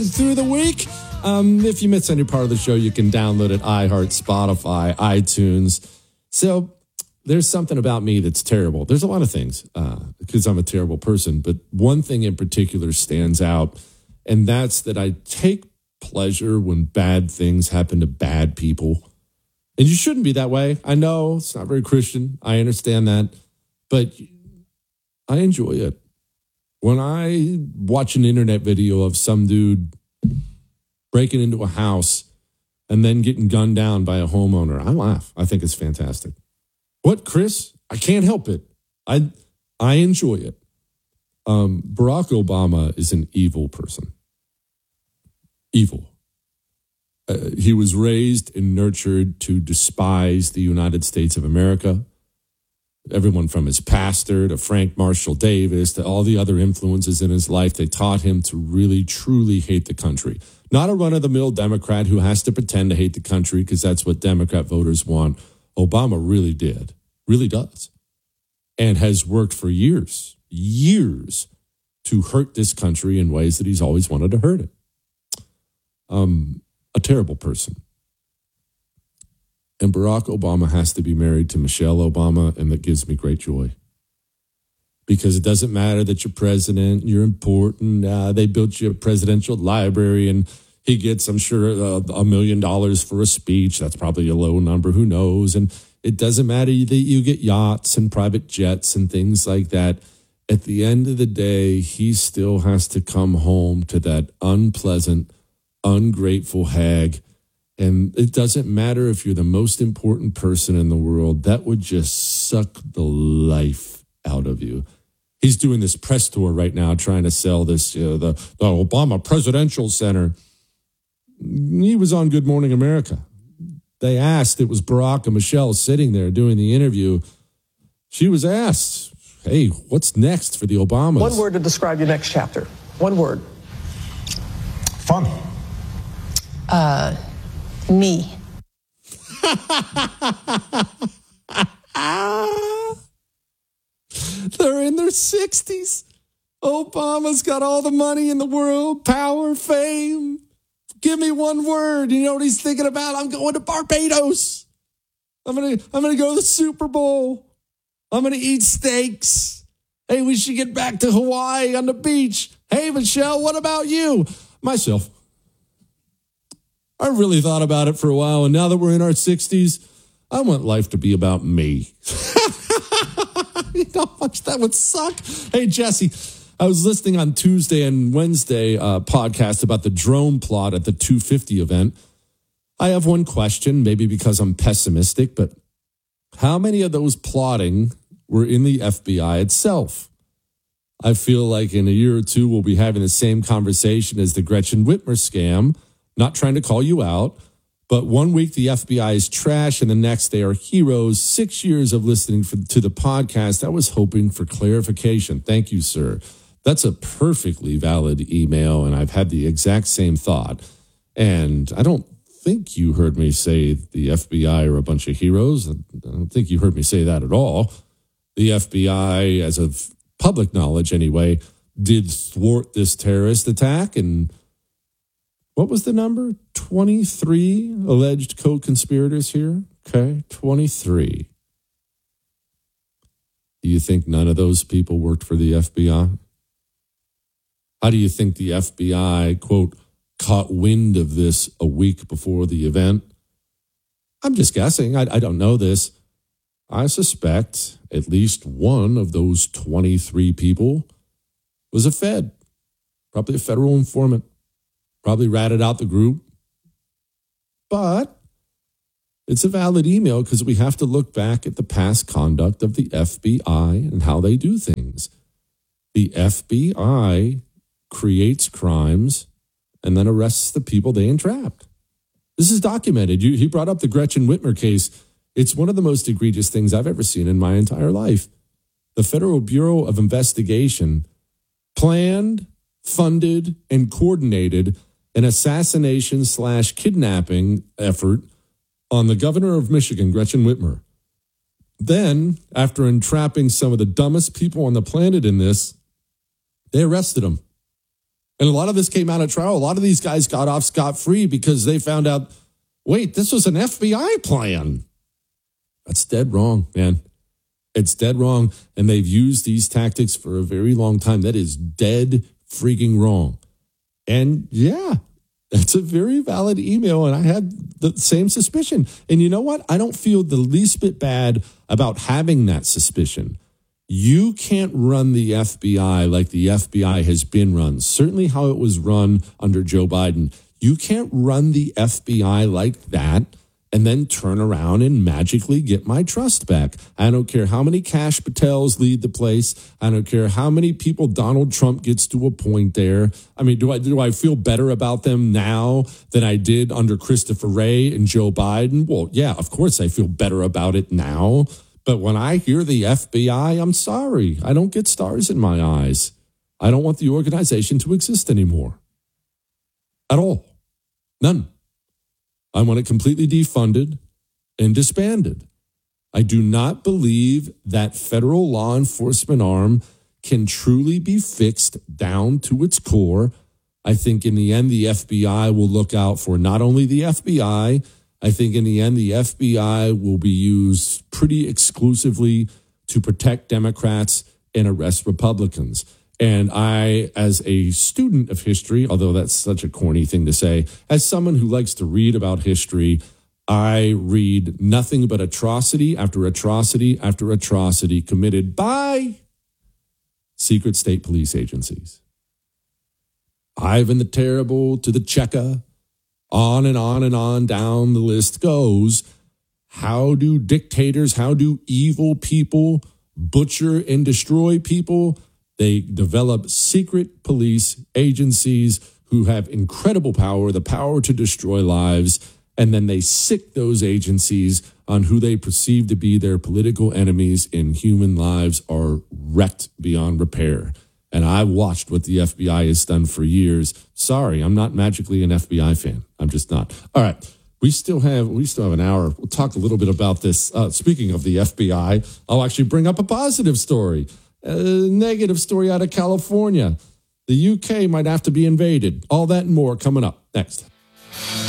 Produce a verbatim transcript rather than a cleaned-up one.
Through the week. Um, if you miss any part of the show, you can download it, iHeart, Spotify, iTunes. So there's something about me that's terrible. There's a lot of things uh, because I'm a terrible person. But one thing in particular stands out, and that's that I take pleasure when bad things happen to bad people. And you shouldn't be that way. I know it's not very Christian. I understand that. But I enjoy it. When I watch an internet video of some dude breaking into a house and then getting gunned down by a homeowner, I laugh. I think it's fantastic. What, Chris? I can't help it. I I enjoy it. Um, Barack Obama is an evil person. Evil. Uh, he was raised and nurtured to despise the United States of America. Everyone from his pastor to Frank Marshall Davis to all the other influences in his life, they taught him to really, truly hate the country. Not a run-of-the-mill Democrat who has to pretend to hate the country because that's what Democrat voters want. Obama really did, really does, and has worked for years, years to hurt this country in ways that he's always wanted to hurt it. Um, a terrible person. And Barack Obama has to be married to Michelle Obama, and that gives me great joy. Because it doesn't matter that you're president, you're important. Uh, they built you a presidential library, and he gets, I'm sure, uh, a million dollars for a speech. That's probably a low number, who knows? And it doesn't matter that you get yachts and private jets and things like that. At the end of the day, he still has to come home to that unpleasant, ungrateful hag. And it doesn't matter if you're the most important person in the world. That would just suck the life out of you. He's doing this press tour right now trying to sell this, you know, the, the Obama Presidential Center. He was on Good Morning America. They asked, it was Barack and Michelle sitting there doing the interview. She was asked, hey, what's next for the Obamas? One word to describe your next chapter. One word. Fun. Uh... Me. They're in their sixties. Obama's got all the money in the world, power, fame. Give me one word. You know what he's thinking about? I'm going to Barbados. I'm gonna I'm gonna go to the Super Bowl. I'm gonna eat steaks. Hey, we should get back to Hawaii on the beach. Hey, Michelle, what about you? Myself. I really thought about it for a while, and now that we're in our sixties, I want life to be about me. You know how much that would suck? Hey, Jesse, I was listening on Tuesday and Wednesday uh, podcast about the drone plot at the two fifty event. I have one question, maybe because I'm pessimistic, but how many of those plotting were in the F B I itself? I feel like in a year or two, we'll be having the same conversation as the Gretchen Whitmer scam. Not trying to call you out, but one week the F B I is trash and the next they are heroes. Six years of listening for, to the podcast. I was hoping for clarification. Thank you, sir. That's a perfectly valid email, and I've had the exact same thought. And I don't think you heard me say the F B I are a bunch of heroes. I don't think you heard me say that at all. The F B I, as of public knowledge anyway, did thwart this terrorist attack, and what was the number? twenty-three alleged co-conspirators here. Okay, twenty-three. Do you think none of those people worked for the F B I? How do you think the F B I, quote, caught wind of this a week before the event? I'm just guessing. I, I don't know this. I suspect at least one of those twenty-three people was a Fed, probably a federal informant. Probably ratted out the group. But it's a valid email because we have to look back at the past conduct of the F B I and how they do things. The F B I creates crimes and then arrests the people they entrapped. This is documented. You, he brought up the Gretchen Whitmer case. It's one of the most egregious things I've ever seen in my entire life. The Federal Bureau of Investigation planned, funded, and coordinated an assassination slash kidnapping effort on the governor of Michigan, Gretchen Whitmer. Then, after entrapping some of the dumbest people on the planet in this, they arrested him. And a lot of this came out at trial. A lot of these guys got off scot-free because they found out, wait, this was an F B I plan. That's dead wrong, man. It's dead wrong. And they've used these tactics for a very long time. That is dead freaking wrong. And yeah, that's a very valid email. And I had the same suspicion. And you know what? I don't feel the least bit bad about having that suspicion. You can't run the F B I like the F B I has been run. Certainly how it was run under Joe Biden. You can't run the F B I like that and then turn around and magically get my trust back. I don't care how many Kash Patels lead the place. I don't care how many people Donald Trump gets to appoint there. I mean, do I do I feel better about them now than I did under Christopher Wray and Joe Biden? Well, yeah, of course I feel better about it now. But when I hear the F B I, I'm sorry. I don't get stars in my eyes. I don't want the organization to exist anymore. At all. None. I want it completely defunded and disbanded. I do not believe that federal law enforcement arm can truly be fixed down to its core. I think in the end, the F B I will look out for not only the F B I, I think in the end, the F B I will be used pretty exclusively to protect Democrats and arrest Republicans. And I, as a student of history, although that's such a corny thing to say, as someone who likes to read about history, I read nothing but atrocity after atrocity after atrocity committed by secret state police agencies. Ivan the Terrible to the Cheka, on and on and on down the list goes. How do dictators, how do evil people butcher and destroy people? They develop secret police agencies who have incredible power, the power to destroy lives, and then they sick those agencies on who they perceive to be their political enemies, and human lives are wrecked beyond repair. And I've watched what the F B I has done for years. Sorry, I'm not magically an F B I fan. I'm just not. All right. We still have we still have an hour. We'll talk a little bit about this. Uh, speaking of the F B I, I'll actually bring up a positive story, a negative story out of California. The U K might have to be invaded. All that and more coming up next.